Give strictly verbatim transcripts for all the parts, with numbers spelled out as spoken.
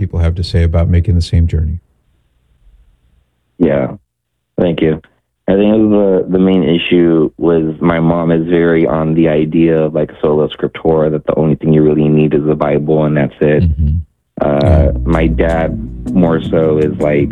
people have to say about making the same journey. Yeah, thank you. I think the the main issue was my mom is very on the idea of like sola scriptura, that the only thing you really need is the Bible and that's it. Mm-hmm. Uh, Yeah. My dad more so is like,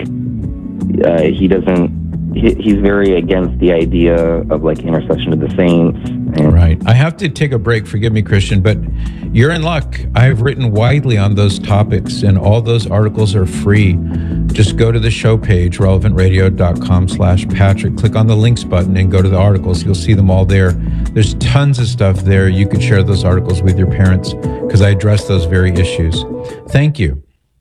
uh, he doesn't, he, he's very against the idea of like intercession to the saints. And Right. I have to take a break. Forgive me, Christian, but you're in luck. I've written widely on those topics, and all those articles are free. Just go to the show page, relevant radio dot com slash Patrick. Click on the links button and go to the articles. You'll see them all there. There's tons of stuff there. You could share those articles with your parents because I address those very issues. Thank you.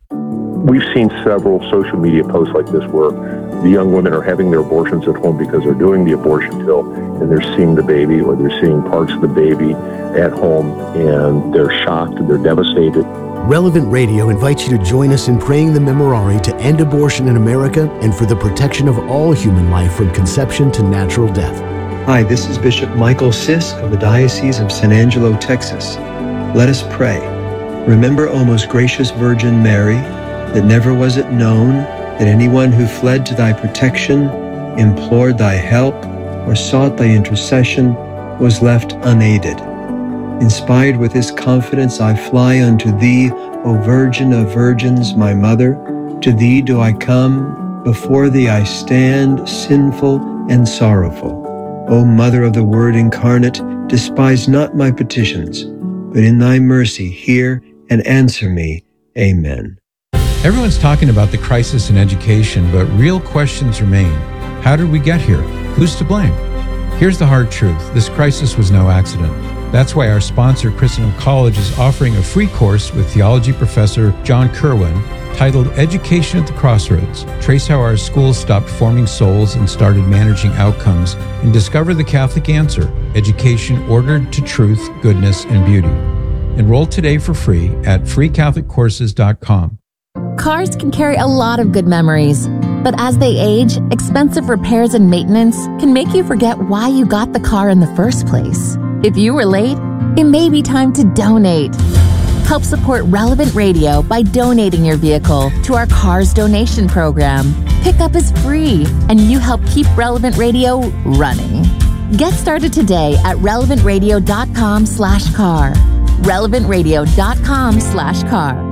We've seen several social media posts like this where the young women are having their abortions at home because they're doing the abortion pill and they're seeing the baby, or they're seeing parts of the baby at home, and they're shocked and they're devastated. Relevant Radio invites you to join us in praying the Memorare to end abortion in America and for the protection of all human life from conception to natural death. Hi, this is Bishop Michael Sisk of the Diocese of San Angelo, Texas. Let us pray. Remember, O most gracious Virgin Mary, that never was it known that anyone who fled to thy protection, implored thy help, or sought thy intercession was left unaided. Inspired with this confidence, I fly unto thee, O Virgin of Virgins, my Mother. To thee do I come, before thee I stand, sinful and sorrowful. O Mother of the Word incarnate, despise not my petitions, but in thy mercy hear and answer me. Amen. Everyone's talking about the crisis in education, but real questions remain. How did we get here? Who's to blame? Here's the hard truth. This crisis was no accident. That's why our sponsor, Christendom College, is offering a free course with theology professor John Kerwin titled Education at the Crossroads. Trace how our schools stopped forming souls and started managing outcomes, and discover the Catholic answer, education ordered to truth, goodness, and beauty. Enroll today for free at free catholic courses dot com. Cars can carry a lot of good memories, but as they age, expensive repairs and maintenance can make you forget why you got the car in the first place. If you were late, it may be time to donate. Help support Relevant Radio by donating your vehicle to our Cars Donation Program. Pickup is free, and you help keep Relevant Radio running. Get started today at relevant radio dot com slash car. relevant radio dot com slash car.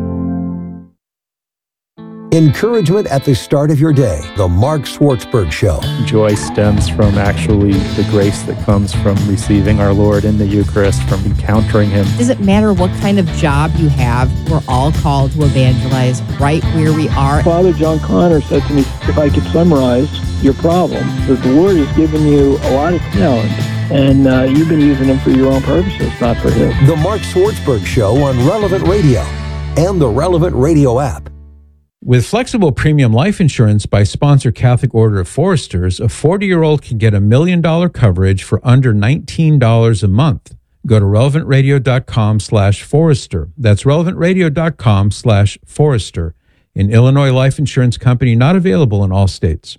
Encouragement at the start of your day. The Mark Schwartzberg Show. Joy stems from actually the grace that comes from receiving our Lord in the Eucharist, from encountering Him. Does it matter what kind of job you have? We're all called to evangelize right where we are. Father John Connor said to me, if I could summarize your problem, that the Lord has given you a lot of talent, and uh, you've been using them for your own purposes, not for His. The Mark Schwartzberg Show on Relevant Radio and the Relevant Radio app. With flexible premium life insurance by sponsor Catholic Order of Foresters, a forty-year-old can get a million dollar coverage for under nineteen dollars a month. Go to relevant radio dot com slash forester. That's relevant radio dot com slash forester. An Illinois life insurance company not available in all states.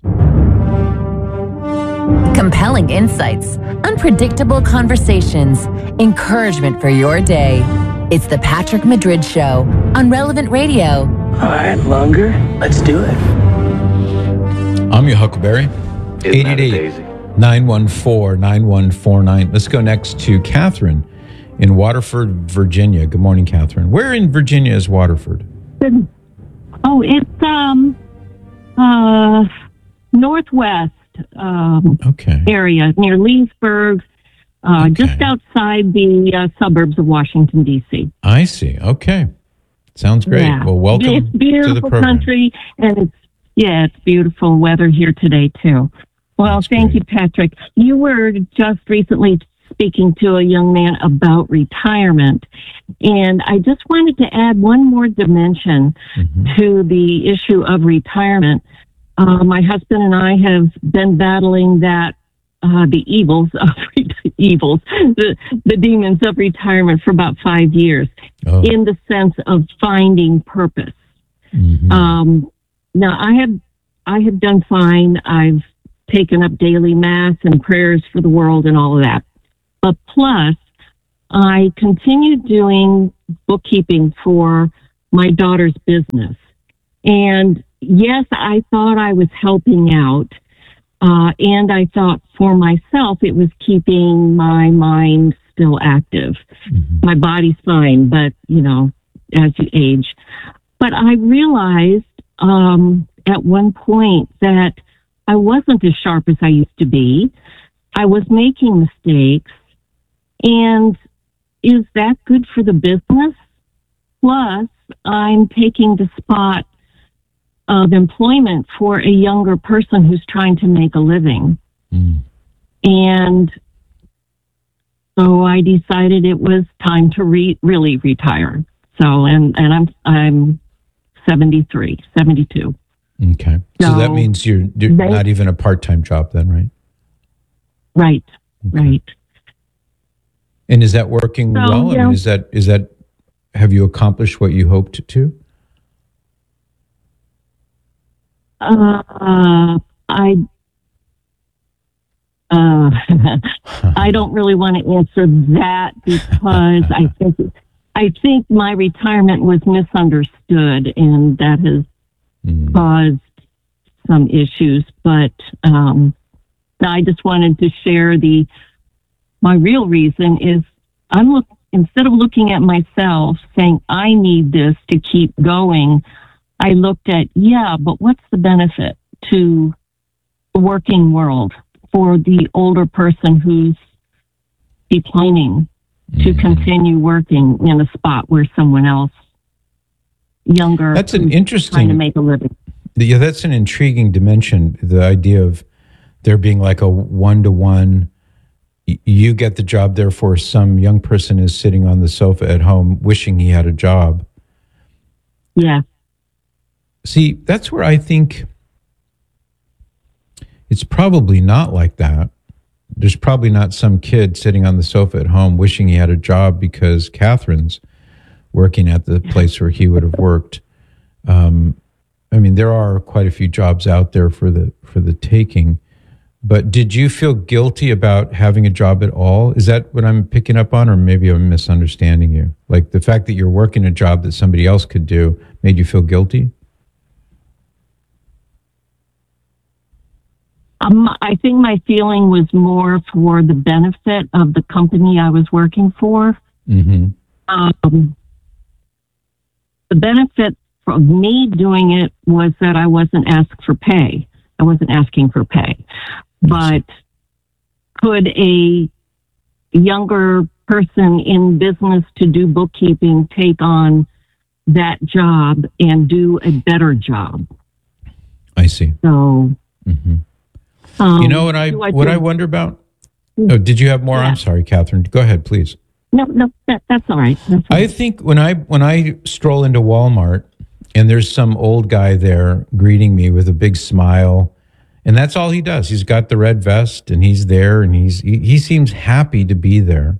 Compelling insights, unpredictable conversations, encouragement for your day. It's the Patrick Madrid Show on Relevant Radio. All right, longer. Let's do it. I'm your Huckleberry. eight eight eight, nine one four, nine one four nine. Let's go next to Catherine in Waterford, Virginia. Good morning, Catherine. Where in Virginia is Waterford? Oh, it's um uh northwest um okay. area near Leesburg, uh, okay. just outside the uh, suburbs of Washington, D C. I see. Okay. Sounds great. Yeah. Well, welcome it's beautiful to the program. Country, and it's yeah, it's beautiful weather here today too. Well, That's thank great. you, Patrick. You were just recently speaking to a young man about retirement, and I just wanted to add one more dimension mm-hmm. to the issue of retirement. Uh, my husband and I have been battling that uh, the evils of evils, the, the demons of retirement for about five years, oh. in the sense of finding purpose. Mm-hmm. Um, now, I have I have done fine. I've taken up daily mass and prayers for the world and all of that. But plus, I continue doing bookkeeping for my daughter's business. And yes, I thought I was helping out. Uh, and I thought for myself, it was keeping my mind still active. Mm-hmm. My body's fine, but, you know, as you age. But I realized um, at one point that I wasn't as sharp as I used to be. I was making mistakes. And is that good for the business? Plus, I'm taking the spot of employment for a younger person who's trying to make a living. Mm. And so I decided it was time to re- really retire. So, and, and I'm, I'm seventy-three, seventy-two. Okay. So, so that means you're, you're they, not even a part-time job then, right? Right. Okay. Right. And is that working so, well? Yeah. I mean, is that, is that, have you accomplished what you hoped to? Uh, I, uh, I don't really want to answer that because I think, I think my retirement was misunderstood and that has mm. caused some issues, but, um, I just wanted to share the, my real reason is I'm look, instead of looking at myself saying, I need this to keep going, I looked at, yeah, but what's the benefit to the working world for the older person who's declining mm-hmm. to continue working in a spot where someone else younger that's an interesting trying to make a living. Yeah, that's an intriguing dimension, the idea of there being like a one-to-one, you get the job, therefore some young person is sitting on the sofa at home wishing he had a job. Yeah. See, that's where I think it's probably not like that. There's probably not some kid sitting on the sofa at home wishing he had a job because Catherine's working at the place where he would have worked. Um, I mean, there are quite a few jobs out there for the for the taking. But did you feel guilty about having a job at all? Is that what I'm picking up on, or maybe I'm misunderstanding you? Like the fact that you're working a job that somebody else could do made you feel guilty? Um, I think my feeling was more for the benefit of the company I was working for. Mm-hmm. Um, the benefit for me doing it was that I wasn't asked for pay. I wasn't asking for pay. But could a younger person in business to do bookkeeping take on that job and do a better job? I see. So, mm-hmm. um, you know what I, I what I wonder about? Oh, did you have more? Yeah. I'm sorry, Catherine. Go ahead, please. No, no, that, that's all right. That's all right. I think when I when I stroll into Walmart and there's some old guy there greeting me with a big smile. And that's all he does. He's got the red vest and he's there and he's he, he seems happy to be there.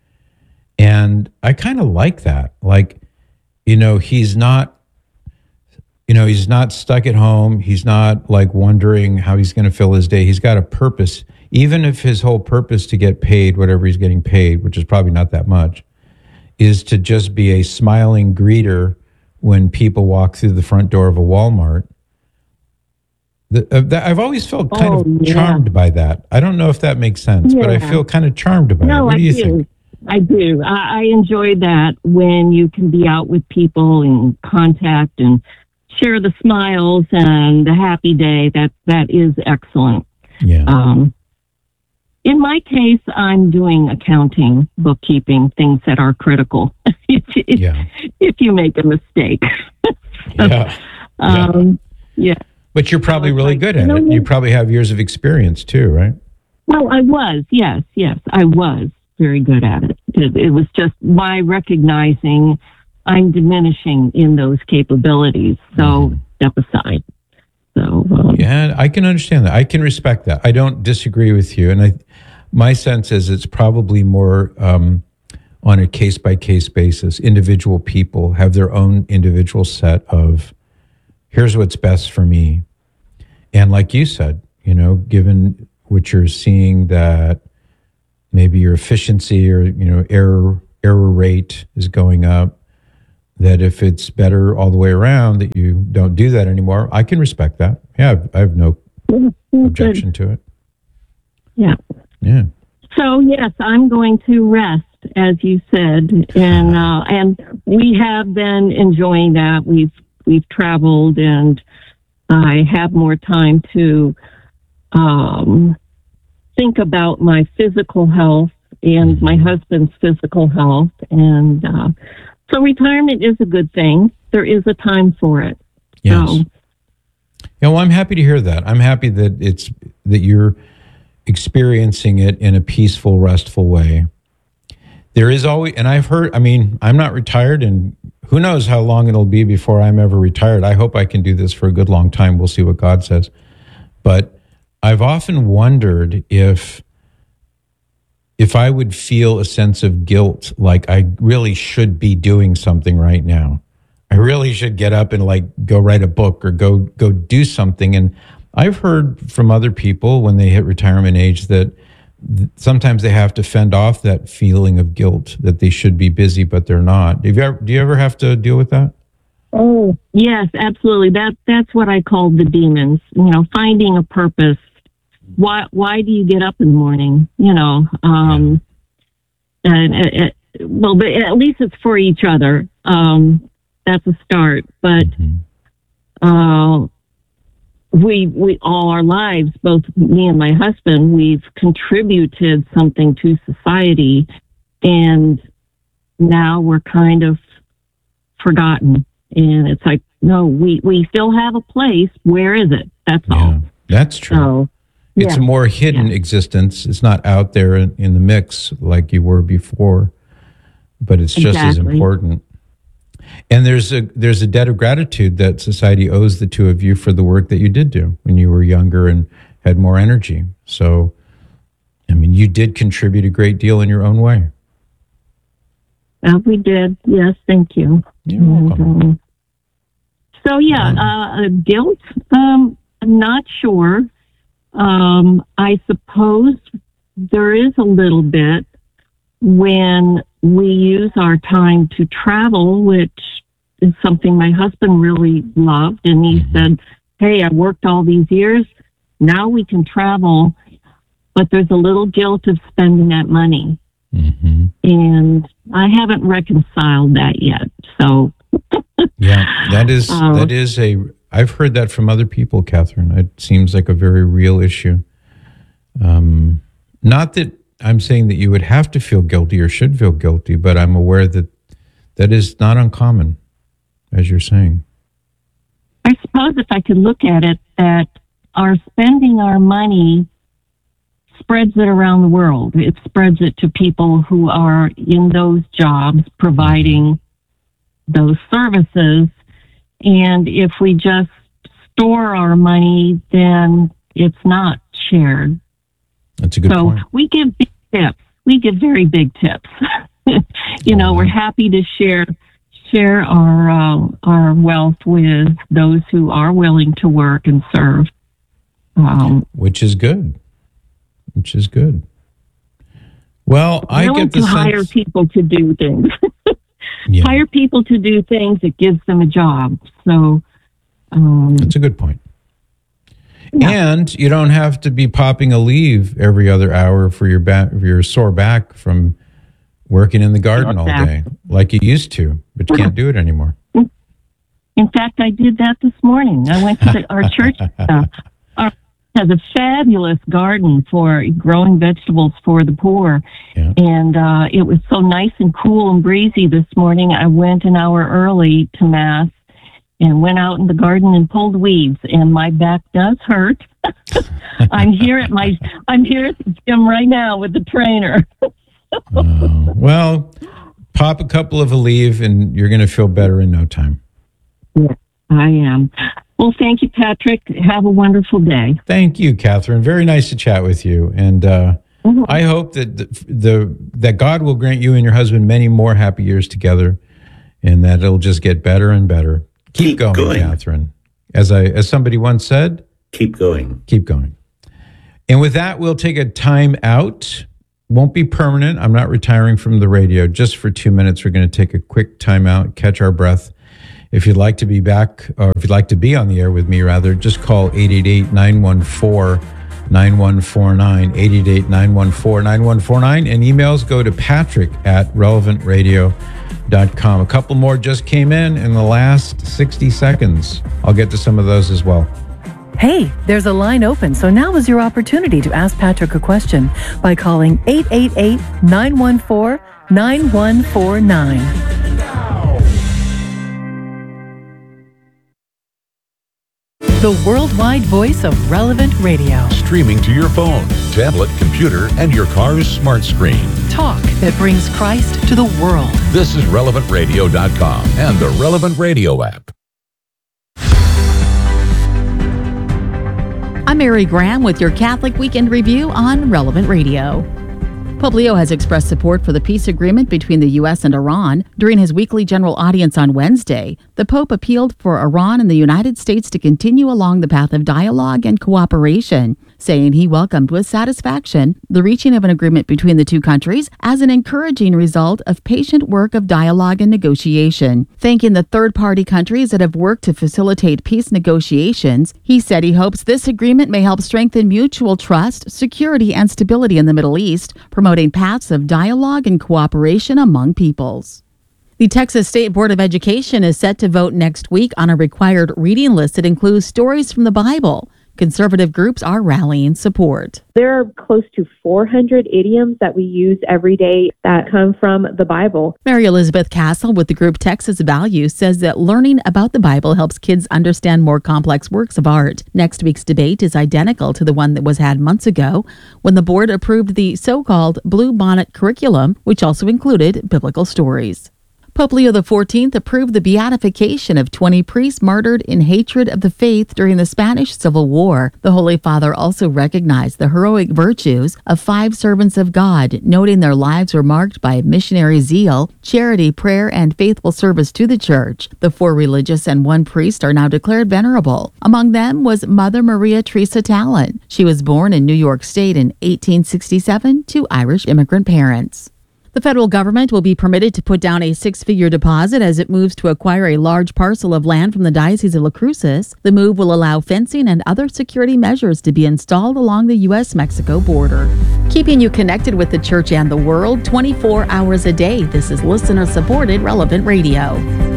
And I kind of like that. Like, you know, he's not, you know, he's not stuck at home. He's not like wondering how he's going to fill his day. He's got a purpose. Even if his whole purpose to get paid, whatever he's getting paid, which is probably not that much, is to just be a smiling greeter when people walk through the front door of a Walmart. The, uh, that, I've always felt kind oh, of yeah. charmed by that. I don't know if that makes sense, yeah. but I feel kind of charmed by no, it. What I do you do. think? I do. I, I enjoy that when you can be out with people and contact and share the smiles and the happy day. That that is excellent. Yeah. Um, in my case, I'm doing accounting, bookkeeping, things that are critical. if, if, yeah. if you make a mistake. yeah. Um, yeah. But you're probably really like, good at you know, it. You probably have years of experience too, right? Well, I was. Yes, yes, I was very good at it. It, it was just my recognizing I'm diminishing in those capabilities. So mm-hmm. step aside. So um, yeah, I can understand that. I can respect that. I don't disagree with you. And I, my sense is it's probably more um, on a case by case basis. Individual people have their own individual set of, here's what's best for me. And like you said, you know, given what you're seeing that maybe your efficiency or, you know, error error rate is going up, that if it's better all the way around, that you don't do that anymore. I can respect that. Yeah, I've, I have no objection to it. Yeah. Yeah. So yes, I'm going to rest, as you said, and uh, and we have been enjoying that. We've we've traveled, and I have more time to um, think about my physical health and my husband's physical health, and uh, so retirement is a good thing. There is a time for it. Yes. So, yeah, well, I'm happy to hear that. I'm happy that it's that you're experiencing it in a peaceful, restful way. There is always, and I've heard, I mean, I'm not retired, and who knows how long it'll be before I'm ever retired. I hope I can do this for a good long time. We'll see what God says. But I've often wondered if if I would feel a sense of guilt, like I really should be doing something right now. I really should get up and like go write a book or go go do something. And I've heard from other people when they hit retirement age that th- sometimes they have to fend off that feeling of guilt that they should be busy, but they're not. Have you ever, do you ever have to deal with that? oh yes, absolutely. That that's what I call the demons. You know, finding a purpose. Why why do you get up in the morning? You know, um, and uh, uh, well, but at least it's for each other. Um, that's a start. But Mm-hmm. uh, we we all our lives, both me and my husband, we've contributed something to society, and now we're kind of forgotten. And it's like, no, we we still have a place. Where is it? That's Yeah, all. that's true. So, It's yeah. a more hidden Yeah. existence. It's not out there in, in the mix like you were before, but it's just as Exactly. important. And there's a there's a debt of gratitude that society owes the two of you for the work that you did do when you were younger and had more energy. So, I mean, you did contribute a great deal in your own way. Uh, we did. Yes, thank you. You're And, welcome. um, so yeah, uh, guilt. Um, I'm not sure. Um, I suppose there is a little bit when we use our time to travel, which is something my husband really loved. And he Mhm. said, hey, I worked all these years. Now we can travel, but there's a little guilt of spending that money. Mm-hmm. And I haven't reconciled that yet. So, Yeah, that is Uh, that is a. I've heard that from other people, Catherine. It seems like a very real issue. Um, not that I'm saying that you would have to feel guilty or should feel guilty, but I'm aware that that is not uncommon, as you're saying. I suppose if I could look at it, that our spending our money spreads it around the world. It spreads it to people who are in those jobs providing those services. And if we just store our money, then it's not shared. That's a good so point. we give big tips. We give very big tips. you know, Oh, we're wow. happy to share share our uh, our wealth with those who are willing to work and serve. Um, Which is good. Which is good. Well, I willing get the to hire sense. people to do things. Yeah, Hire people to do things. It gives them a job. So, um, that's a good point. Yeah. And you don't have to be popping a leave every other hour for your back, for your sore back from working in the garden all day, like you used to, but you can't do it anymore. in fact, I did that this morning. I went to the, our church. Uh, our has a fabulous garden for growing vegetables for the poor. Yeah. And uh, it was so nice and cool and breezy this morning. I went an hour early to Mass and went out in the garden and pulled weeds. And my back does hurt. I'm here at my I'm here at the gym right now with the trainer. Uh, well, pop a couple of a leave and you're going to feel better in no time. Yeah, I am. Well, thank you, Patrick. Have a wonderful day. Thank you, Catherine. Very nice to chat with you. And uh, Mhm. I hope that the, the that God will grant you and your husband many more happy years together, and that it'll just get better and better. Keep, Keep going, going. Catherine. As I as somebody once said, Keep going. keep going. And with that, we'll take a time out. won't be permanent. I'm not retiring from the radio. Just for two minutes, we're going to take a quick timeout, catch our breath. If you'd like to be back, or if you'd like to be on the air with me, rather, just call eight eight eight, nine one four, nine one four nine, eight eight eight, nine one four, nine one four nine, and emails go to patrick at relevant radio dot com. A couple more just came in in the last sixty seconds. I'll get to some of those as well. Hey, there's a line open, so now is your opportunity to ask Patrick a question by calling eight eight eight, nine one four, nine one four nine. The worldwide voice of Relevant Radio. Streaming to your phone, tablet, computer, and your car's smart screen. Talk that brings Christ to the world. This is relevant radio dot com and the Relevant Radio app. I'm Mary Graham with your Catholic Weekend Review on Relevant Radio. Pope Leo has expressed support for the peace agreement between the U S and Iran. During his weekly general audience on Wednesday, the Pope appealed for Iran and the United States to continue along the path of dialogue and cooperation, saying he welcomed with satisfaction the reaching of an agreement between the two countries as an encouraging result of patient work of dialogue and negotiation. Thanking the third-party countries that have worked to facilitate peace negotiations, he said he hopes this agreement may help strengthen mutual trust, security, and stability in the Middle East, promoting paths of dialogue and cooperation among peoples. The Texas State Board of Education is set to vote next week on a required reading list that includes stories from the Bible. Conservative groups are rallying support. There are close to four hundred idioms that we use every day that come from the Bible. Mary Elizabeth Castle with the group Texas Values says that learning about the Bible helps kids understand more complex works of art. Next week's debate is identical to the one that was had months ago when the board approved the so-called Blue Bonnet curriculum, which also included biblical stories. Pope Leo the fourteenth approved the beatification of twenty priests martyred in hatred of the faith during the Spanish Civil War. The Holy Father also recognized the heroic virtues of five servants of God, noting their lives were marked by missionary zeal, charity, prayer, and faithful service to the Church. The four religious and one priest are now declared venerable. Among them was Mother Maria Teresa Talon. She was born in New York State in eighteen sixty-seven to Irish immigrant parents. The federal government will be permitted to put down a six-figure deposit as it moves to acquire a large parcel of land from the Diocese of La Cruces. The move will allow fencing and other security measures to be installed along the U S Mexico border. Keeping you connected with the Church and the world twenty-four hours a day. This is listener-supported Relevant Radio.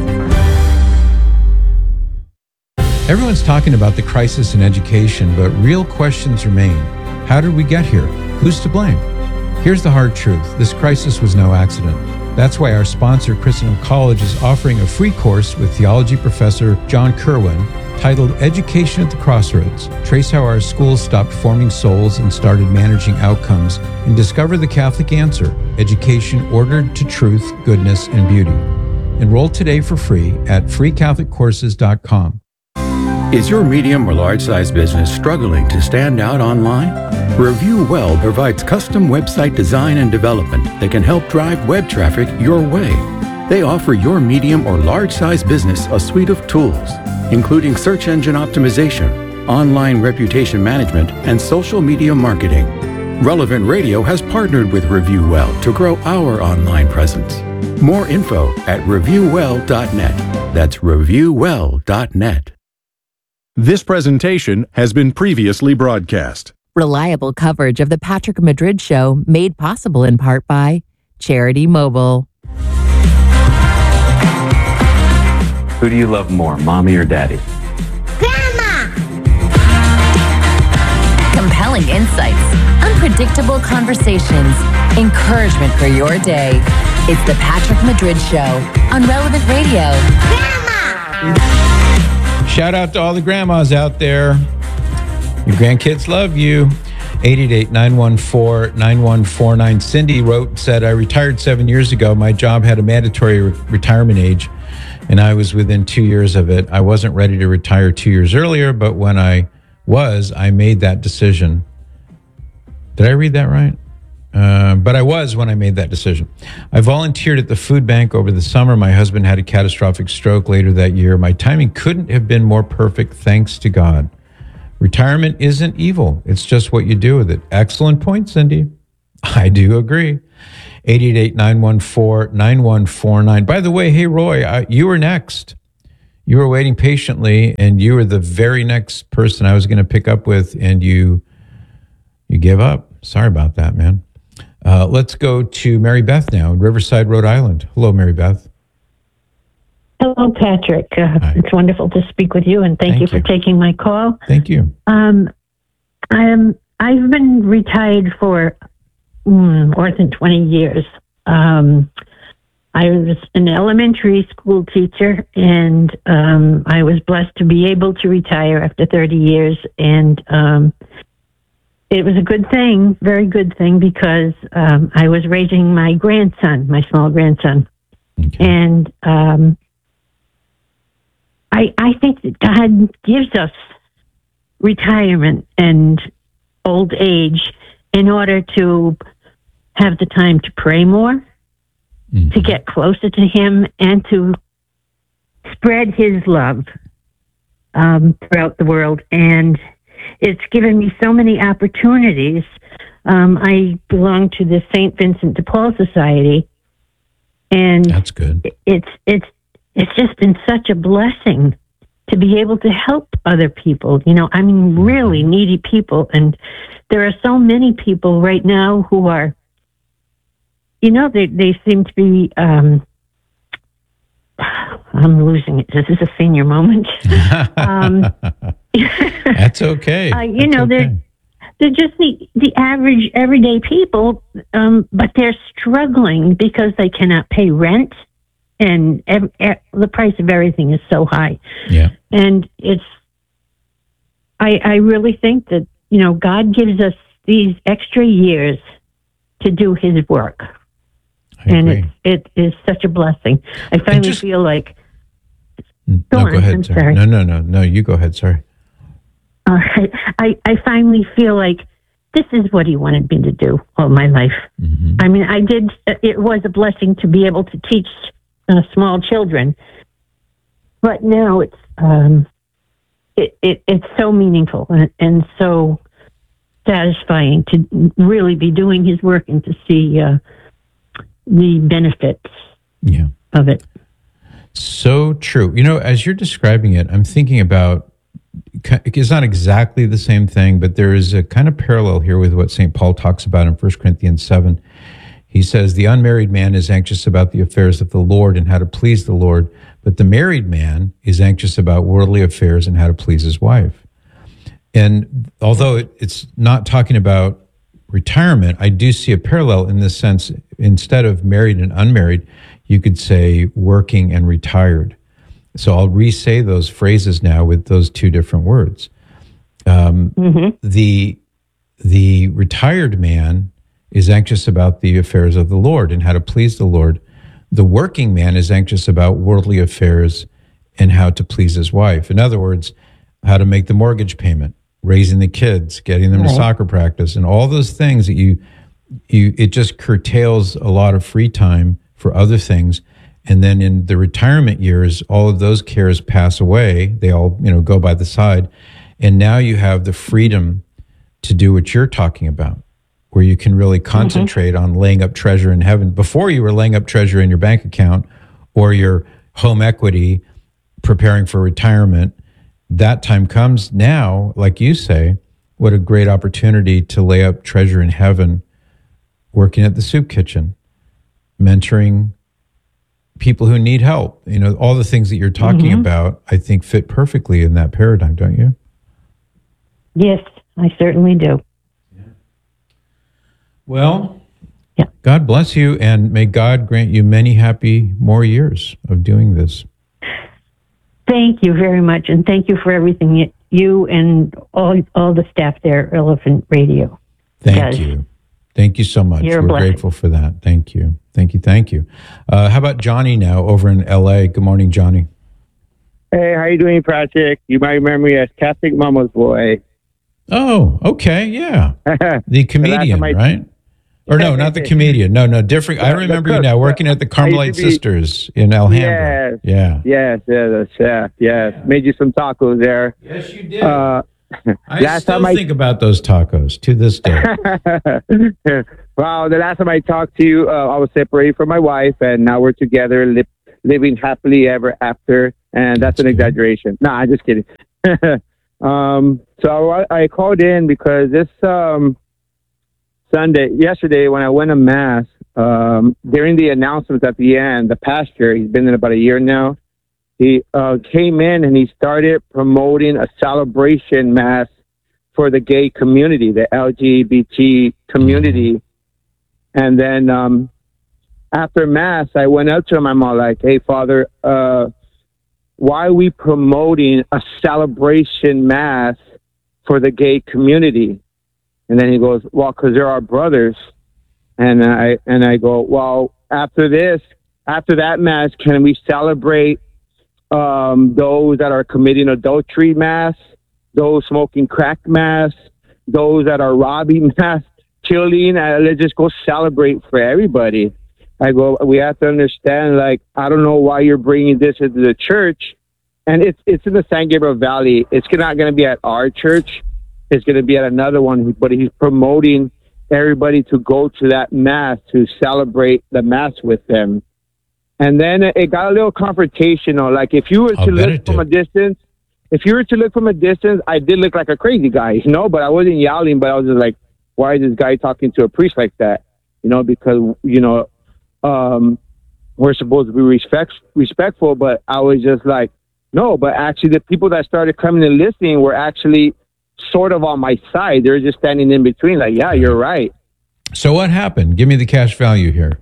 Everyone's talking about the crisis in education, but real questions remain. How did we get here? Who's to blame? Here's the hard truth. This crisis was no accident. That's why our sponsor, Christendom College, is offering a free course with theology professor John Kerwin titled Education at the Crossroads. Trace how our schools stopped forming souls and started managing outcomes, and discover the Catholic answer, education ordered to truth, goodness, and beauty. Enroll today for free at free catholic courses dot com. Is your medium or large-size business struggling to stand out online? Review Well provides custom website design and development that can help drive web traffic your way. They offer your medium or large-size business a suite of tools, including search engine optimization, online reputation management, and social media marketing. Relevant Radio has partnered with Review Well to grow our online presence. More info at review well dot net. That's review well dot net. This presentation has been previously broadcast. Reliable coverage of the Patrick Madrid Show made possible in part by Charity Mobile. Who do you love more, mommy or daddy? Grandma! Compelling insights, unpredictable conversations, encouragement for your day. It's the Patrick Madrid Show on Relevant Radio. Grandma! Shout out to all the grandmas out there. Your grandkids love you. eight eight eight, nine one four, nine one four nine. Cindy wrote, said, I retired seven years ago. My job had a mandatory re- retirement age, and I was within two years of it. I wasn't ready to retire two years earlier, but when I was, I made that decision. Did I read that right? Uh, but I was when I made that decision. I volunteered at the food bank over the summer. My husband had a catastrophic stroke later that year. My timing couldn't have been more perfect, thanks to God. Retirement isn't evil. It's just what you do with it. Excellent point, Cindy. I do agree. eight eight eight, nine one four, nine one four nine. By the way, hey, Roy, I, you were next. You were waiting patiently, and you were the very next person I was going to pick up with, and you you gave up. Sorry about that, man. Uh, let's go to Mary Beth now in Riverside, Rhode Island. Hello, Mary Beth. Hello, Patrick. Uh, it's wonderful to speak with you, and thank, thank you for you. taking my call. Thank you. Um, I'm, I've been retired for mm, more than twenty years. Um, I was an elementary school teacher, and um, I was blessed to be able to retire after thirty years. And um, it was a good thing, very good thing, because um, I was raising my grandson, my small grandson. Okay. And um, I, I think that God gives us retirement and old age in order to have the time to pray more, mm-hmm. to get closer to Him, and to spread His love um, throughout the world. And it's given me so many opportunities. Um, I belong to the Saint Vincent de Paul Society, and that's good. It's it's it's just been such a blessing to be able to help other people. You know, I mean, really needy people, and there are so many people right now who are. You know, they they seem to be. Um, I'm losing it. This is a senior moment. um, That's okay. Uh, you That's know, okay. they're they're just the the average everyday people, um, but they're struggling because they cannot pay rent, and ev- ev- the price of everything is so high. Yeah, and it's. I I really think that you know God gives us these extra years to do His work. And it, it is such a blessing. I finally just, feel like. Go no, on, go ahead. I'm sorry. sorry. No, no, no, no. You go ahead. Sorry. Uh, I I finally feel like this is what He wanted me to do all my life. Mm-hmm. I mean, I did. It was a blessing to be able to teach uh, small children, but now it's um, it, it it's so meaningful and, and so satisfying to really be doing His work and to see. Uh, the benefits yeah. of it. So true. You know, as you're describing it, I'm thinking about, it's not exactly the same thing, but there is a kind of parallel here with what Saint Paul talks about in First Corinthians seven. He says, the unmarried man is anxious about the affairs of the Lord and how to please the Lord, but the married man is anxious about worldly affairs and how to please his wife. And although it, it's not talking about retirement, I do see a parallel in this sense. Instead of married and unmarried, you could say working and retired. So I'll re-say those phrases now with those two different words. Um, mm-hmm. The the retired man is anxious about the affairs of the Lord and how to please the Lord. The working man is anxious about worldly affairs and how to please his wife. In other words, how to make the mortgage payment, raising the kids, getting them right. to soccer practice, and all those things that you, you, it just curtails a lot of free time for other things. And then in the retirement years, all of those cares pass away. They all, you know, go by the side. And now you have the freedom to do what you're talking about, where you can really concentrate mm-hmm. on laying up treasure in heaven. Before, you were laying up treasure in your bank account or your home equity, preparing for retirement. That time comes now, like you say, what a great opportunity to lay up treasure in heaven, working at the soup kitchen, mentoring people who need help. You know, all the things that you're talking mm-hmm. about, I think, fit perfectly in that paradigm, don't you? Yes, I certainly do. Yeah. Well, yeah. God bless you, and may God grant you many happy more years of doing this. Thank you very much, and thank you for everything you and all all the staff there at Elephant Radio. Thank does. you. Thank you so much. You're We're grateful for that. Thank you. Thank you. Thank you. Uh, how about Johnny now over in L A? Good morning, Johnny. Hey, how you doing, Patrick? You might remember me as Catholic Mama's Boy. Oh, okay. Yeah. The comedian, my... right? Or no, not the comedian. No, no, different. I remember you now working at the Carmelite be... Sisters in Alhambra. Yes. Yeah. Yes, yes, yes, yes. Made you some tacos there. Yes, you did. Uh, I still think I... about those tacos to this day. Well, the last time I talked to you, uh, I was separated from my wife, and now we're together, li- living happily ever after. And that's, that's an exaggeration. No, I'm just kidding. um, so I, I called in because this um, Sunday, yesterday, when I went to Mass, um, during the announcements at the end, the pastor, he's been in about a year now, he uh, came in and he started promoting a celebration Mass for the gay community, the L G B T community. And then um, after Mass, I went up to him. I'm all like, hey, Father, uh, why are we promoting a celebration Mass for the gay community? And then he goes, well, because they're our brothers. And I and I go, well, after this, after that Mass, can we celebrate um, those that are committing adultery Mass, those smoking crack Mass, those that are robbing Mass, killing? Uh, let's just go celebrate for everybody. I go, we have to understand, like, I don't know why you're bringing this into the church. And it's it's in the San Gabriel Valley. It's not going to be at our church. It's going to be at another one. But he's promoting everybody to go to that Mass, to celebrate the Mass with them. And then it got a little confrontational. Like, if you were to look from a distance, if you were to look from a distance, I did look like a crazy guy, you know, but I wasn't yelling, but I was just like, why is this guy talking to a priest like that? You know, because, you know, um, we're supposed to be respect, respectful, but I was just like, no, but actually the people that started coming and listening were actually sort of on my side. They're just standing in between, like, yeah, you're right. So what happened? Give me the cash value here.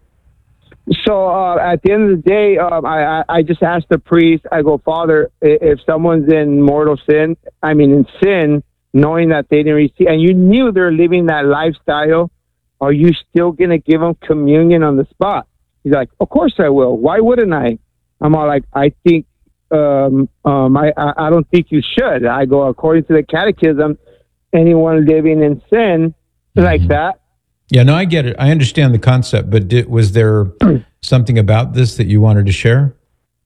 So uh, at the end of the day, um, I, I, I just asked the priest, I go, Father, if someone's in mortal sin, I mean in sin, knowing that they didn't receive, and you knew they're living that lifestyle, are you still going to give them communion on the spot? He's like, of course I will. Why wouldn't I? I'm all like, I think, um, um, I, I, I don't think you should. I go, according to the catechism, anyone living in sin mm-hmm. like that. Yeah, no, I get it. I understand the concept, but did, was there something about this that you wanted to share?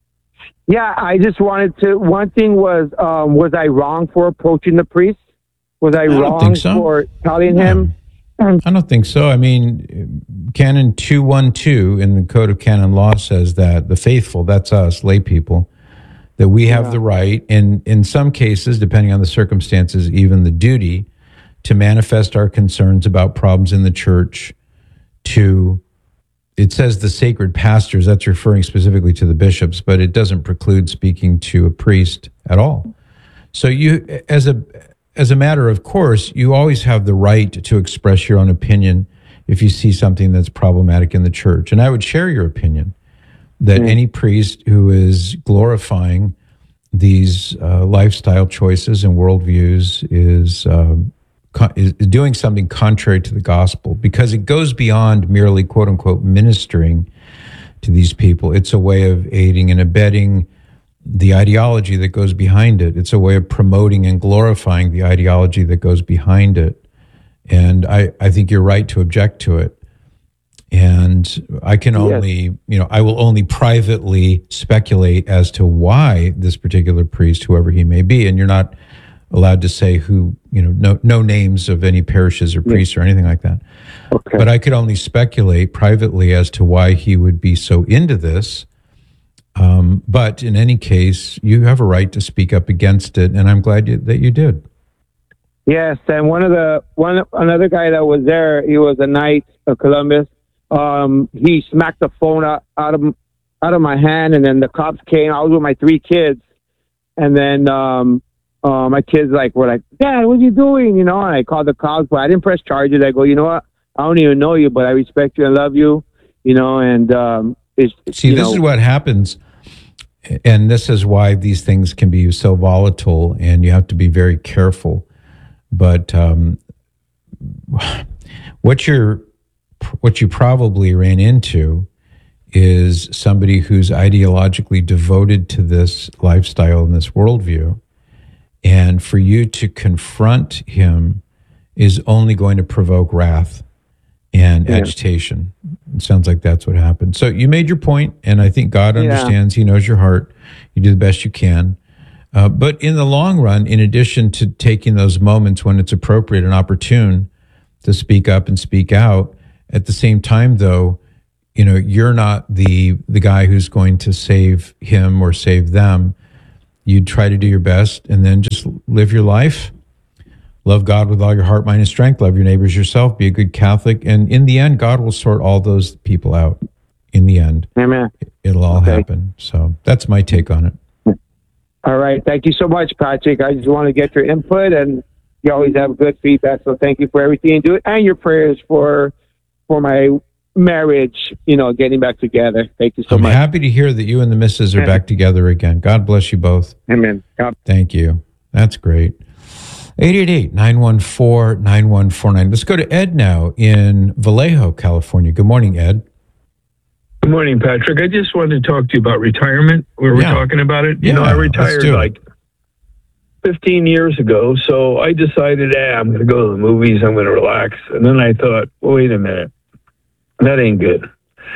Yeah, I just wanted to, one thing was, um, was I wrong for approaching the priest? Was I, I wrong so. for telling no. him? I don't think so. I mean, Canon two twelve in the Code of Canon Law says that the faithful, that's us, lay people, that we have yeah. the right, and in some cases, depending on the circumstances, even the duty, to manifest our concerns about problems in the church to, it says the sacred pastors, that's referring specifically to the bishops, but it doesn't preclude speaking to a priest at all. So you, as a as a matter of course, you always have the right to express your own opinion if you see something that's problematic in the church. And I would share your opinion that mm-hmm. any priest who is glorifying these uh, lifestyle choices and worldviews is, um, co- is doing something contrary to the gospel, because it goes beyond merely, quote unquote, ministering to these people. It's a way of aiding and abetting the ideology that goes behind it. It's a way of promoting and glorifying the ideology that goes behind it. And I, I think you're right to object to it. And I can only, yes. you know, I will only privately speculate as to why this particular priest, whoever he may be, and you're not allowed to say who, you know, no, no names of any parishes or priests yes. or anything like that. Okay. But I could only speculate privately as to why he would be so into this. Um, but in any case, you have a right to speak up against it, and I'm glad you, that you did. Yes, and one of the one another guy that was there, he was a knight of Columbus. Um, he smacked the phone out, out of out of my hand, and then the cops came. I was with my three kids, and then um, uh, my kids like were like, "Dad, what are you doing?" You know, and I called the cops, but I didn't press charges. I go, "You know what? I don't even know you, but I respect you and love you." You know, and um, it's, see, you this know, is what happens. And this is why these things can be so volatile, and you have to be very careful. But um, what you're, what you probably ran into is somebody who's ideologically devoted to this lifestyle and this worldview. And for you to confront him is only going to provoke wrath and yeah. agitation. It sounds like that's what happened. So you made your point, and I think God understands. Yeah. He knows your heart. You do the best you can. Uh, but in the long run, in addition to taking those moments when it's appropriate and opportune to speak up and speak out, At the same time, though, you know, you're not the the guy who's going to save him or save them. You try to do your best and then just live your life. Love God with all your heart, mind, and strength. Love your neighbors yourself. Be a good Catholic. And in the end, God will sort all those people out. In the end. Amen. It'll all Okay. happen. So that's my take on it. All right. Thank you so much, Patrick. I just want to get your input, and you always have good feedback. So thank you for everything you do and your prayers for for my marriage, you know, getting back together. Thank you so I'm much. happy to hear that you and the missus are Amen. back together again. God bless you both. Amen. God. Thank you. That's great. eight eight eight, nine one four, nine one four nine. Let's go to Ed now in Vallejo, California. Good morning, Ed. Good morning, Patrick. I just wanted to talk to you about retirement. We were Yeah. talking about it. You Yeah, know, I let's retired do it. like fifteen years ago, so I decided, eh, I'm going to go to the movies, I'm going to relax. And then I thought, well, wait a minute, that ain't good.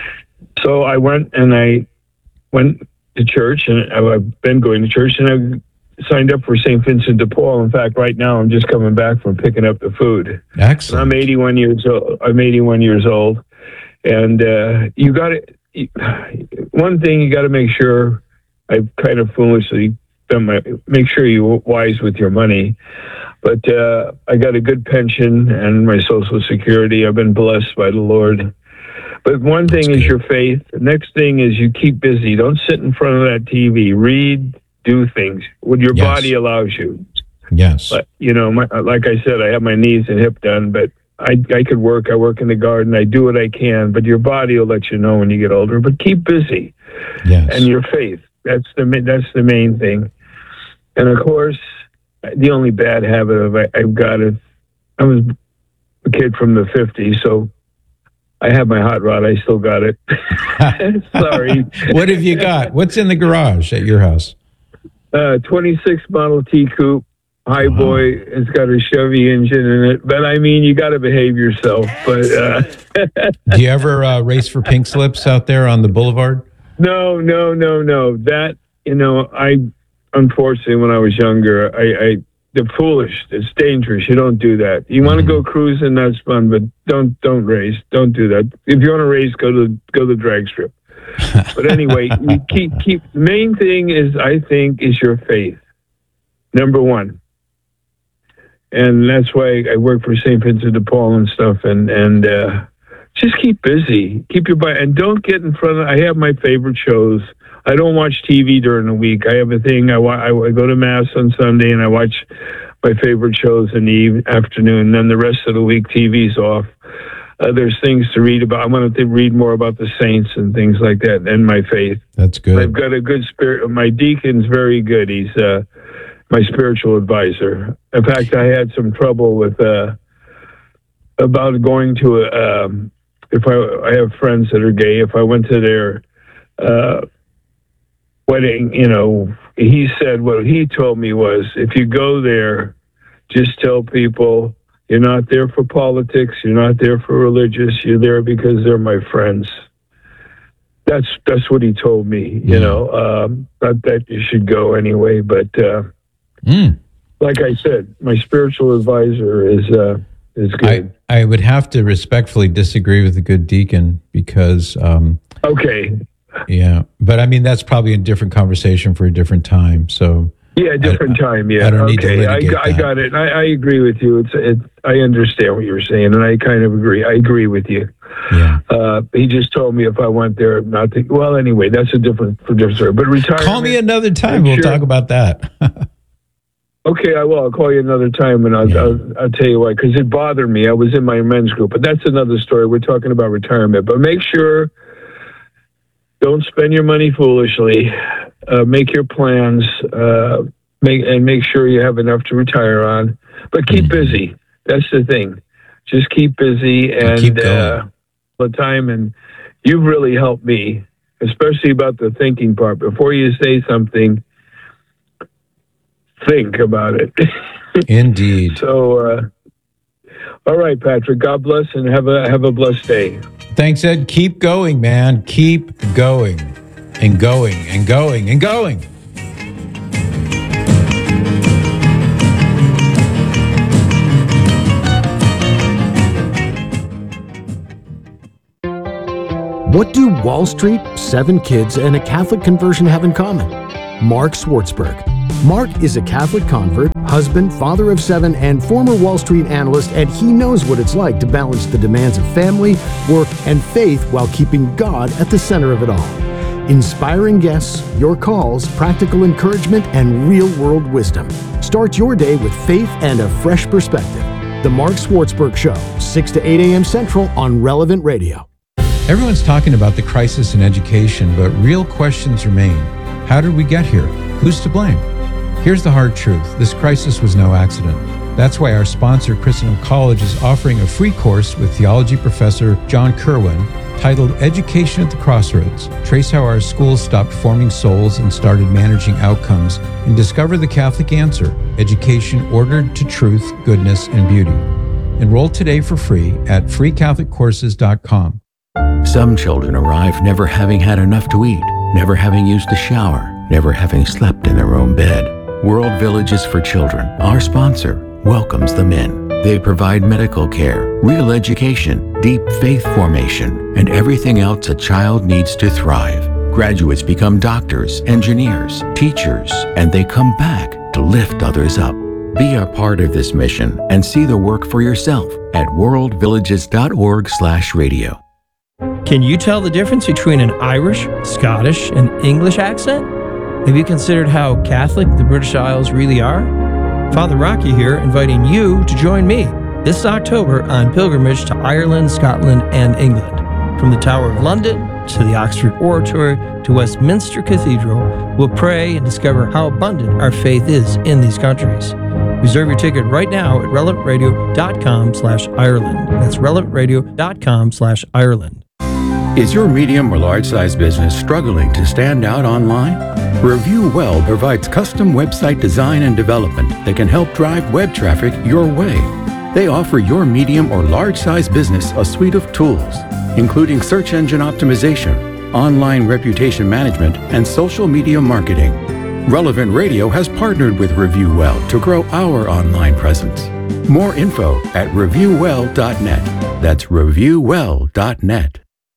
So I went and I went to church, and I've been going to church, and I signed up for Saint Vincent de Paul. In fact, right now I'm just coming back from picking up the food. Excellent. I'm eighty-one years old. I'm eighty-one years old, and uh, you got to. One thing you got to make sure. I kind of foolishly done my make sure you're wise with your money, but uh, I got a good pension and my Social Security. I've been blessed by the Lord. But one thing is your faith. The next thing is you keep busy. Don't sit in front of that T V. Read, do things. What your Yes. body allows you. Yes. But, you know, my, like I said, I have my knees and hip done, but I, I could work. I work in the garden. I do what I can, but your body will let you know when you get older. But keep busy. Yes. And your faith. That's the ma- that's the main thing. And of course, the only bad habit of I, I've got is I was a kid from the fifties, so I have my hot rod. I still got it. Sorry. What have you got? What's in the garage at your house? Uh, twenty-six Model T Coupe. High boy. It's got a Chevy engine in it. But I mean, you got to behave yourself. But uh, Do you ever uh, race for pink slips out there on the boulevard? no, no, no, no. That, you know, I, unfortunately, when I was younger, I, I they're foolish. It's dangerous. You don't do that. You want to go cruising, that's fun, but don't don't race. Don't do that. If you want to race, go to go to the drag strip. But anyway, you keep keep. The main thing is, I think, is your faith. Number one, and that's why I work for Saint Vincent de Paul and stuff. And and uh, just keep busy. Keep your body, and don't get in front of. I have my favorite shows. I don't watch T V during the week. I have a thing. I, wa- I go to Mass on Sunday, and I watch my favorite shows in the eve- afternoon. And then the rest of the week, T V's off. Uh, there's things to read about. I want to read more about the saints and things like that, and my faith. That's good. I've got a good spirit. My deacon's very good. He's uh, my spiritual advisor. In fact, I had some trouble with uh, about going to a. Um, if I, I have friends that are gay, if I went to their uh, wedding, you know, he said what he told me was, if you go there, just tell people you're not there for politics, you're not there for religious, you're there because they're my friends. That's that's what he told me. You know, um, not that you should go anyway, but uh, Mm. like I said, my spiritual advisor is uh, is good. I, I would have to respectfully disagree with the good deacon because, um, okay, yeah, but I mean, that's probably a different conversation for a different time. So, yeah, different I, time. Yeah, I don't need to okay, I, litigate I that. got it. I, I agree with you. It's it. I understand what you're saying, and I kind of agree. I agree with you. Yeah. Uh, he just told me if I went there, not to. Well, anyway, that's a different for different story. But retirement. Call me another time. I'm We'll sure- talk about that. Okay, I will. I'll call you another time, and I'll, Yeah. I'll, I'll tell you why. Because it bothered me. I was in my men's group, but that's another story. We're talking about retirement. But make sure, don't spend your money foolishly. Uh, make your plans, uh, make and make sure you have enough to retire on. But keep busy. That's the thing. Just keep busy and keep going. uh, all the time. And you've really helped me, especially about the thinking part. Before you say something, think about it. Indeed. So, uh, all right, Patrick. God bless and have a have a blessed day. Thanks, Ed. Keep going, man. Keep going and going and going and going. What do Wall Street, seven kids, and a Catholic conversion have in common? Mark Swartzberg. Mark is a Catholic convert, husband, father of seven, and former Wall Street analyst, and he knows what it's like to balance the demands of family, work, and faith while keeping God at the center of it all. Inspiring guests, your calls, practical encouragement, and real-world wisdom. Start your day with faith and a fresh perspective. The Mark Swartzberg Show, six to eight a.m. Central on Relevant Radio. Everyone's talking about the crisis in education, but real questions remain. How did we get here? Who's to blame? Here's the hard truth. This crisis was no accident. That's why our sponsor, Christendom College, is offering a free course with theology professor John Kerwin titled Education at the Crossroads. Trace how our schools stopped forming souls and started managing outcomes, and discover the Catholic answer, education ordered to truth, goodness, and beauty. Enroll today for free at free catholic courses dot com. Some children arrive never having had enough to eat, never having used a shower, never having slept in their own bed. World Villages for Children, our sponsor, welcomes them in. They provide medical care, real education, deep faith formation, and everything else a child needs to thrive. Graduates become doctors, engineers, teachers, and they come back to lift others up. Be a part of this mission and see the work for yourself at world villages dot org slash radio. Can you tell the difference between an Irish, Scottish, and English accent? Have you considered how Catholic the British Isles really are? Father Rocky here, inviting you to join me this October on pilgrimage to Ireland, Scotland, and England. From the Tower of London to the Oxford Oratory to Westminster Cathedral, we'll pray and discover how abundant our faith is in these countries. Reserve your ticket right now at relevant radio dot com slash Ireland. That's relevant radio dot com slash Ireland. Is your medium or large-size business struggling to stand out online? Review Well provides custom website design and development that can help drive web traffic your way. They offer your medium or large-size business a suite of tools, including search engine optimization, online reputation management, and social media marketing. Relevant Radio has partnered with Review Well to grow our online presence. More info at review well dot net. That's review well dot net.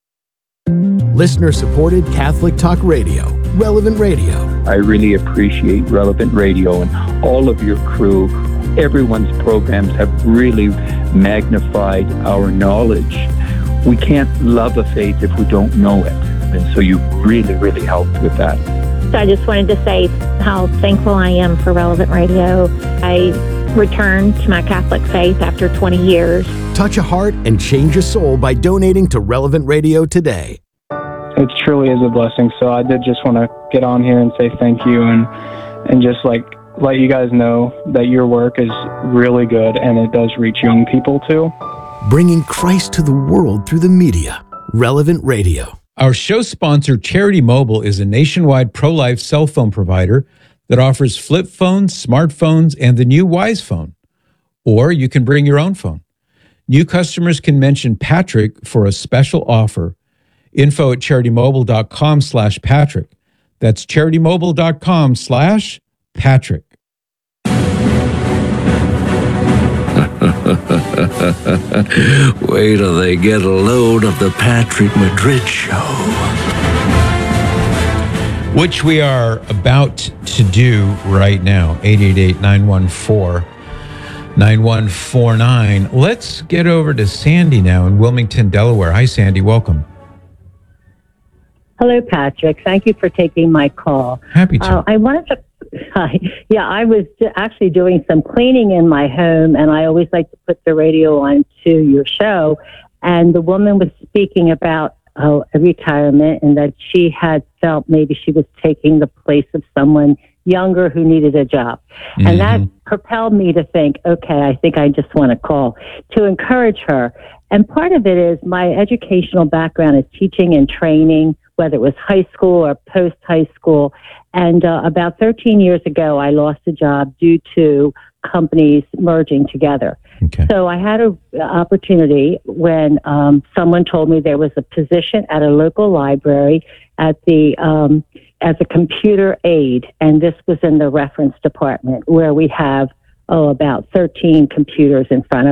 Listener-supported Catholic Talk Radio, Relevant Radio. I really appreciate Relevant Radio and all of your crew. Everyone's programs have really magnified our knowledge. We can't love a faith if we don't know it. And so you really, really helped with that. So I just wanted to say how thankful I am for Relevant Radio. I returned to my Catholic faith after twenty years. Touch a heart and change a soul by donating to Relevant Radio today. It truly is a blessing. So I did just want to get on here and say thank you and and just like let you guys know that your work is really good and it does reach young people too. Bringing Christ to the world through the media. Relevant Radio. Our show sponsor, Charity Mobile, is a nationwide pro-life cell phone provider that offers flip phones, smartphones, and the new Wise phone. Or you can bring your own phone. New customers can mention Patrick for a special offer. Info at charitymobile.com slash Patrick. That's charitymobile.com slash Patrick. Wait till they get a load of the Patrick Madrid Show. Which we are about to do right now. eight eight eight, nine one four, nine one four nine. Let's get over to Sandy now in Wilmington, Delaware. Hi, Sandy. Welcome. Hello, Patrick. Thank you for taking my call. Happy to. Uh, I wanted to, hi. Yeah, I was actually doing some cleaning in my home, and I always like to put the radio on to your show. And the woman was speaking about uh, retirement and that she had felt maybe she was taking the place of someone younger who needed a job. Mm-hmm. And that propelled me to think, okay, I think I just want to call to encourage her. And part of it is my educational background is teaching and training, whether it was high school or post-high school. And uh, about thirteen years ago, I lost a job due to companies merging together. Okay. So I had an opportunity when um, someone told me there was a position at a local library at the um, as a computer aide, and this was in the reference department where we have, oh, about thirteen computers in front of us.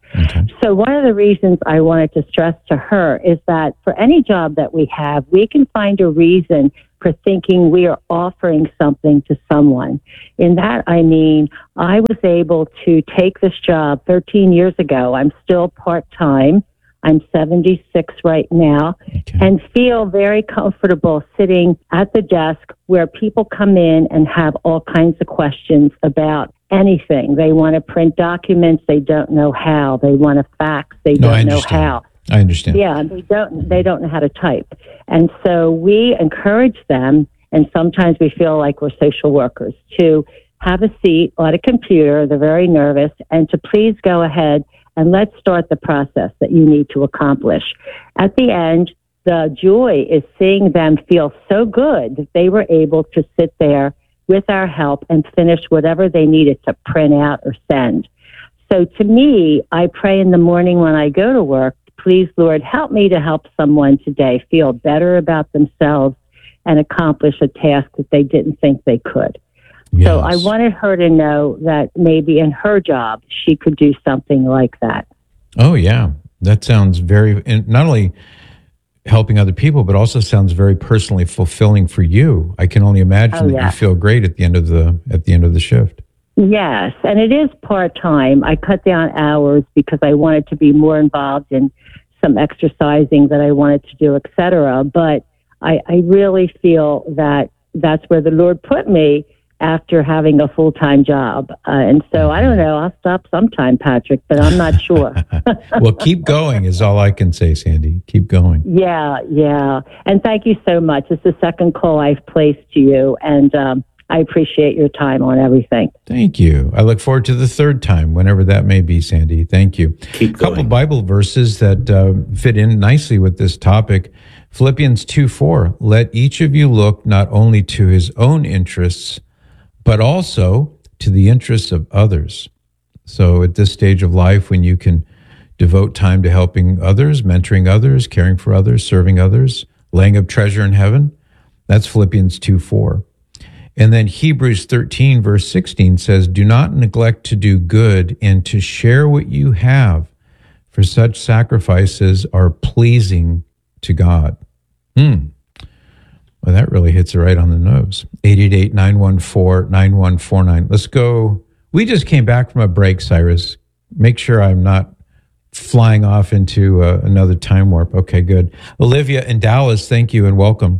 Okay. So one of the reasons I wanted to stress to her is that for any job that we have, we can find a reason for thinking we are offering something to someone. In that, I mean, I was able to take this job thirteen years ago. I'm still part-time. I'm seventy-six right now, okay. and feel very comfortable sitting at the desk where people come in and have all kinds of questions about anything. They want to print documents, they don't know how. They want to fax, they no, don't know how. I understand. Yeah, they don't they don't know how to type. And so we encourage them, and sometimes we feel like we're social workers, to have a seat at a computer. They're very nervous, and to please go ahead and let's start the process that you need to accomplish. At the end, the joy is seeing them feel so good that they were able to sit there with our help and finish whatever they needed to print out or send. So to me, I pray in the morning when I go to work, please, Lord, help me to help someone today feel better about themselves and accomplish a task that they didn't think they could. Yes. So I wanted her to know that maybe in her job, she could do something like that. Oh, yeah. That sounds very, and not only helping other people, but also sounds very personally fulfilling for you. I can only imagine Oh, that yeah. you feel great at the end of the at the end of the shift. Yes, and it is part-time. I cut down hours because I wanted to be more involved in some exercising that I wanted to do, et cetera. But I, I really feel that that's where the Lord put me after having a full-time job. Uh, and so I don't know, I'll stop sometime, Patrick, but I'm not sure. Well, keep going is all I can say, Sandy. Keep going. Yeah, yeah. And thank you so much. It's the second call I've placed to you, and um, I appreciate your time on everything. Thank you. I look forward to the third time, whenever that may be, Sandy. Thank you. Keep A couple Bible verses that uh, fit in nicely with this topic. Philippians two four, let each of you look not only to his own interests, but also to the interests of others. So at this stage of life, when you can devote time to helping others, mentoring others, caring for others, serving others, laying up treasure in heaven, that's Philippians two four. And then Hebrews thirteen, verse sixteen says, do not neglect to do good and to share what you have, for such sacrifices are pleasing to God. Hmm. Well, that really hits it right on the nose. eight eight eight, nine one four, nine one four nine. Let's go. We just came back from a break, Cyrus. Make sure I'm not flying off into uh, another time warp. Okay, good. Olivia in Dallas, thank you and welcome.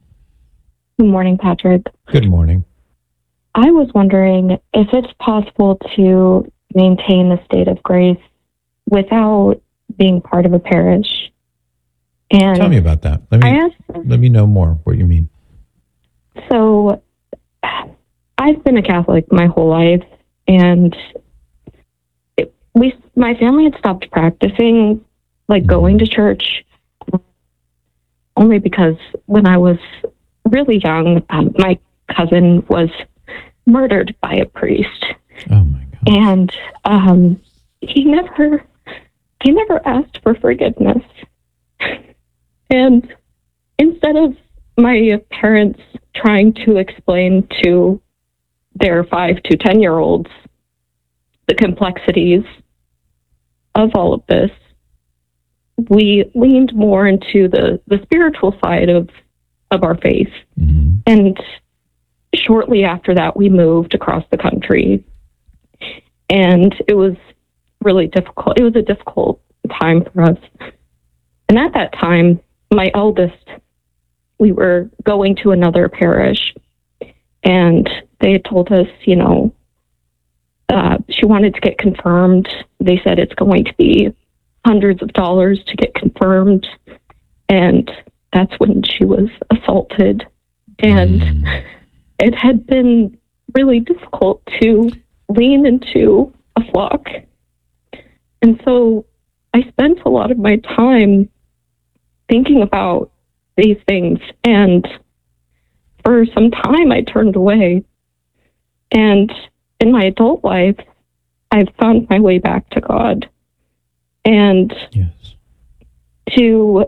Good morning, Patrick. Good morning. I was wondering if it's possible to maintain the state of grace without being part of a parish. And Tell me about that. Let me I asked, let me know more what you mean. so I've been a Catholic my whole life, and it, we, my family had stopped practicing, like going to church, only because when I was really young, um, my cousin was murdered by a priest. Oh my God. And um, he never, he never asked for forgiveness. And instead of my parents trying to explain to their five to ten year olds the complexities of all of this, we leaned more into the, the spiritual side of, of our faith. Mm-hmm. And shortly after that, we moved across the country. And it was really difficult. It was a difficult time for us. And at that time, my eldest, we were going to another parish, and they had told us, you know, uh, she wanted to get confirmed. They said it's going to be hundreds of dollars to get confirmed. And that's when she was assaulted. And mm. it had been really difficult to lean into a flock. And so I spent a lot of my time thinking about these things. And for some time, I turned away. And in my adult life, I've found my way back to God. And yes. to,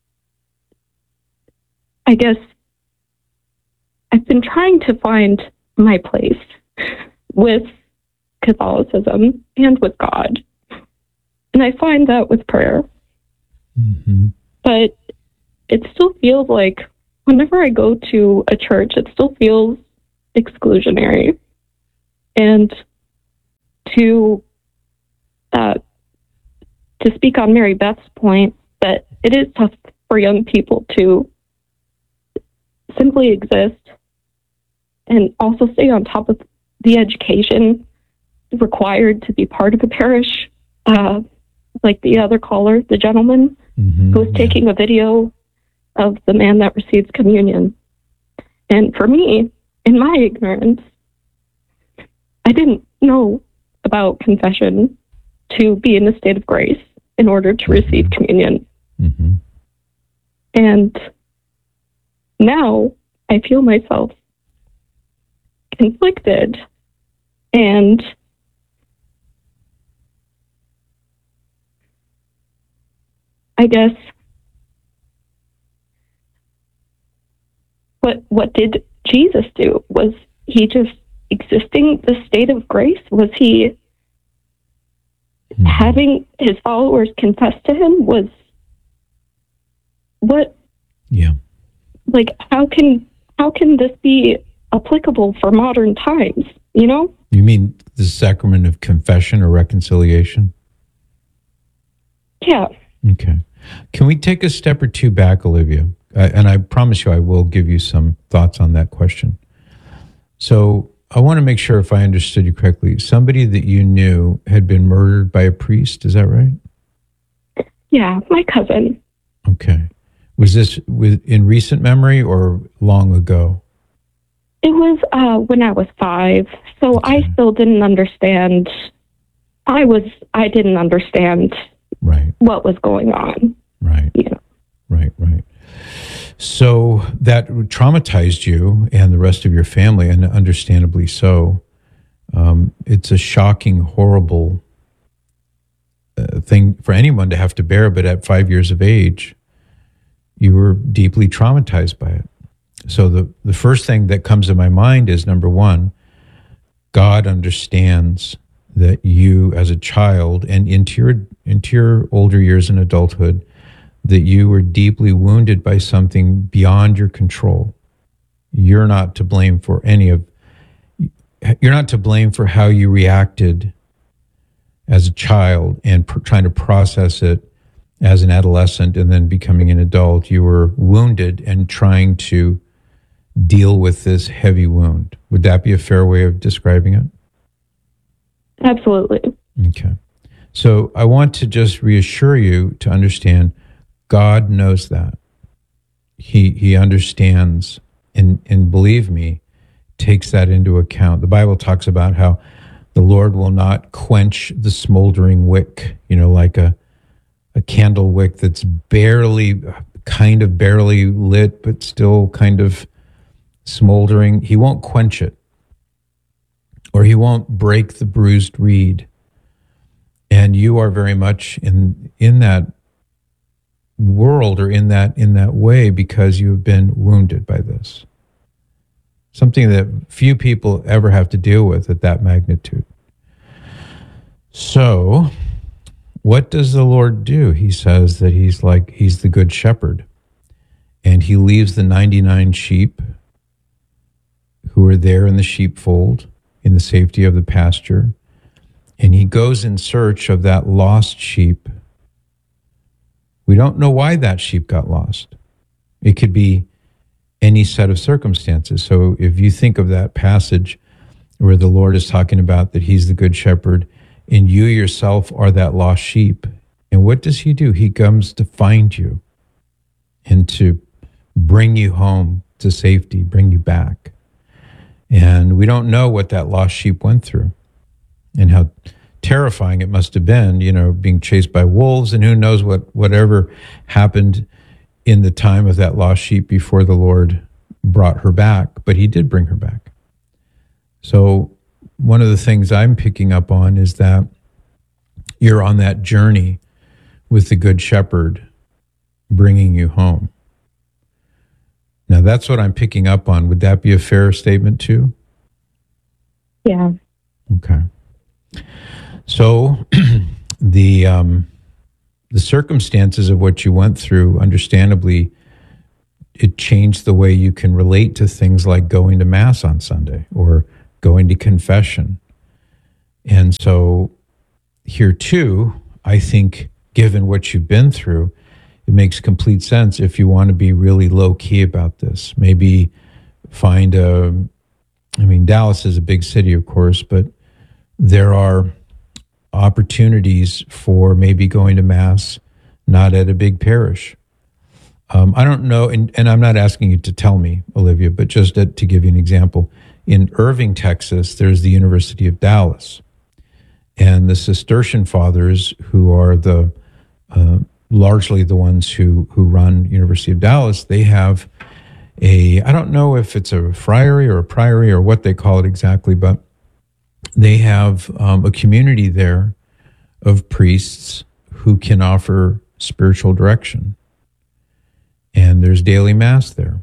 I guess, I've been trying to find my place with Catholicism and with God. And I find that with prayer. Mm-hmm. But it still feels like whenever I go to a church, it still feels exclusionary. And to uh, to speak on Mary Beth's point, that it is tough for young people to simply exist and also stay on top of the education required to be part of a parish. Uh, like the other caller, the gentleman mm-hmm. who was taking a video of the man that receives communion. And for me, in my ignorance, I didn't know about confession to be in a state of grace in order to receive communion. Mm-hmm. And now I feel myself conflicted and I guess what what did Jesus do? Was he just existing the state of grace? Was he mm-hmm. having his followers confess to him? Was what yeah like how can how can this be applicable for modern times, you know? You mean the sacrament of confession or reconciliation? Yeah. Okay. Can we take a step or two back, Olivia? Uh, and I promise you I will give you some thoughts on that question. So I want to make sure if I understood you correctly, somebody that you knew had been murdered by a priest, is that right? Yeah, my cousin. Okay. Was this with, in recent memory or long ago? It was uh, when I was five, so okay. I still didn't understand. I was, I didn't understand right. what was going on. Right. You know. Right, right. So that traumatized you and the rest of your family, and understandably so. Um, it's a shocking, horrible uh, thing for anyone to have to bear, but at five years of age, you were deeply traumatized by it. So the, the first thing that comes to my mind is, number one, God understands that you as a child and into your, into your older years in adulthood, that you were deeply wounded by something beyond your control. You're not to blame for any of, you're not to blame for how you reacted as a child and pr- trying to process it as an adolescent and then becoming an adult. You were wounded and trying to deal with this heavy wound. Would that be a fair way of describing it? Absolutely. Okay. So I want to just reassure you to understand God knows that. He he understands and, and believe me, takes that into account. The Bible talks about how the Lord will not quench the smoldering wick, you know, like a a candle wick that's barely, kind of barely lit, but still kind of smoldering. He won't quench it, or he won't break the bruised reed. And you are very much in in that world, or in that in that way, because you have been wounded by this. Something that few people ever have to deal with at that magnitude. So, what does the Lord do? He says that he's like, he's the good shepherd, and he leaves the ninety-nine sheep who are there in the sheepfold, in the safety of the pasture, and he goes in search of that lost sheep. We don't know why that sheep got lost. It could be any set of circumstances. So if you think of that passage where the Lord is talking about that he's the good shepherd and you yourself are that lost sheep, and what does he do? He comes to find you and to bring you home to safety, bring you back. And we don't know what that lost sheep went through and how terrifying it must have been, you know, being chased by wolves, and who knows what whatever happened in the time of that lost sheep before the Lord brought her back. But he did bring her back. So one of the things I'm picking up on is that you're on that journey with the Good Shepherd bringing you home. Now, that's what I'm picking up on. Would that be a fair statement too? Yeah. Okay. So the the um, the circumstances of what you went through, understandably, it changed the way you can relate to things like going to Mass on Sunday or going to confession. And so here too, I think, given what you've been through, it makes complete sense if you want to be really low key about this. Maybe find a, I mean, Dallas is a big city, of course, but there are opportunities for maybe going to Mass not at a big parish. Um, I don't know, and, and I'm not asking you to tell me, Olivia, but just to, to give you an example. In Irving, Texas, there's the University of Dallas. And the Cistercian Fathers, who are the uh, largely the ones who, who run University of Dallas, they have a, I don't know if it's a friary or a priory or what they call it exactly, but they have um, a community there of priests who can offer spiritual direction. And there's daily Mass there.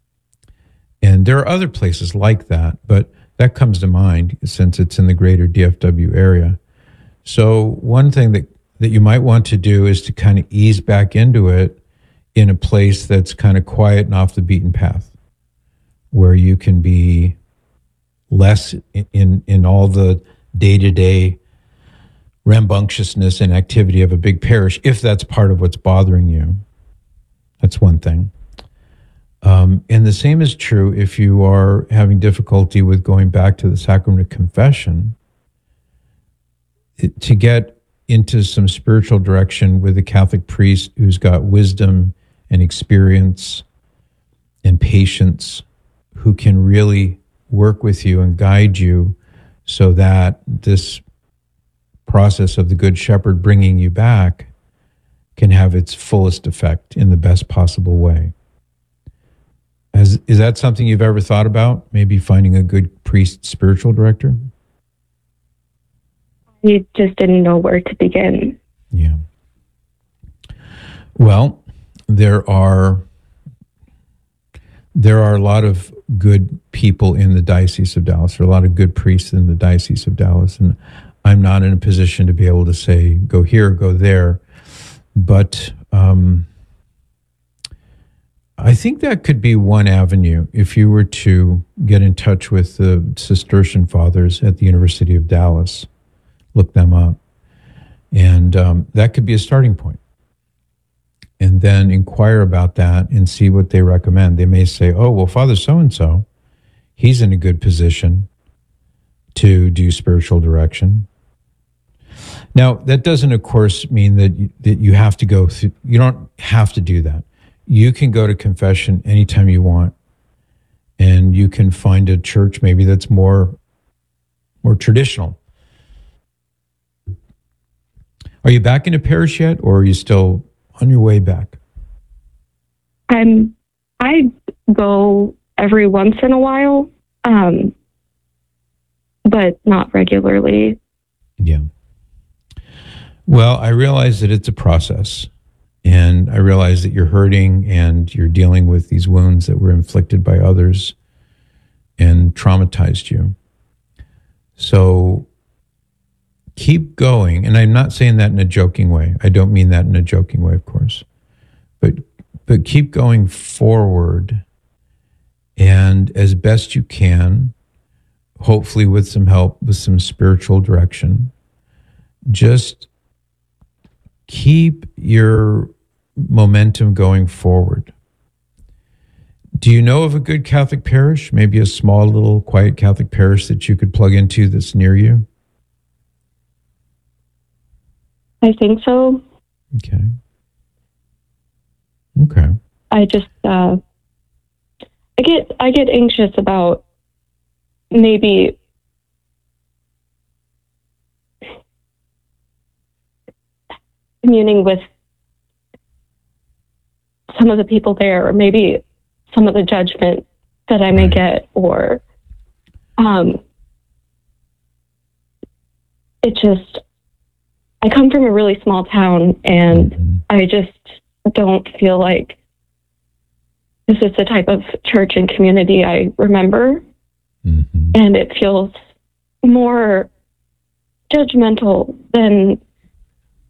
And there are other places like that, but that comes to mind since it's in the greater D F W area. So one thing that, that you might want to do is to kind of ease back into it in a place that's kind of quiet and off the beaten path, where you can be less in, in, in all the day-to-day rambunctiousness and activity of a big parish, if that's part of what's bothering you. That's one thing. Um, and the same is true if you are having difficulty with going back to the sacrament of confession. It, to get into some spiritual direction with a Catholic priest who's got wisdom and experience and patience, who can really work with you and guide you so that this process of the Good Shepherd bringing you back can have its fullest effect in the best possible way. As, is that something you've ever thought about? Maybe finding a good priest spiritual director? You just didn't know where to begin. Yeah. Well, there are there are a lot of good people in the Diocese of Dallas. There are a lot of good priests in the Diocese of Dallas, and I'm not in a position to be able to say, go here, go there. But um, I think that could be one avenue if you were to get in touch with the Cistercian Fathers at the University of Dallas. Look them up. And um, that could be a starting point. And then inquire about that and see what they recommend. They may say, oh, well, Father so-and-so, he's in a good position to do spiritual direction. Now, that doesn't, of course, mean that you, that you have to go through, you don't have to do that. You can go to confession anytime you want, and you can find a church maybe that's more, more traditional. Are you back in a parish yet, or are you still on your way back? I'm, I go every once in a while, um, but not regularly. Yeah. Well, I realize that it's a process, and I realize that you're hurting and you're dealing with these wounds that were inflicted by others and traumatized you. So keep going. And I'm not saying that in a joking way. I don't mean that in a joking way, of course. But but keep going forward, and as best you can, hopefully with some help, with some spiritual direction, just keep your momentum going forward. Do you know of a good Catholic parish? Maybe a small, little, quiet Catholic parish that you could plug into that's near you? I think so. Okay. Okay. I just, uh, I get, I get anxious about maybe communing with some of the people there, or maybe some of the judgment that I may get, or um, it just, I come from a really small town, and mm-hmm. I just don't feel like this is the type of church and community I remember. Mm-hmm. And it feels more judgmental than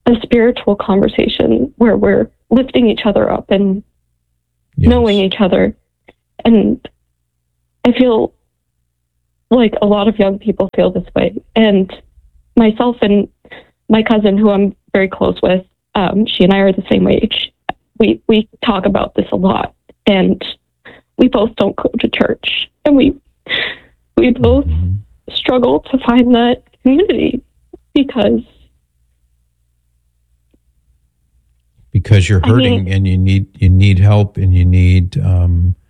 a spiritual conversation where we're lifting each other up and Yes. knowing each other. And I feel like a lot of young people feel this way. And myself and my cousin, who I'm very close with, um, she and I are the same age. We we talk about this a lot, and we both don't go to church, and we we both Mm-hmm. struggle to find that community because because you're I hurting mean- and you need you need help and you need um,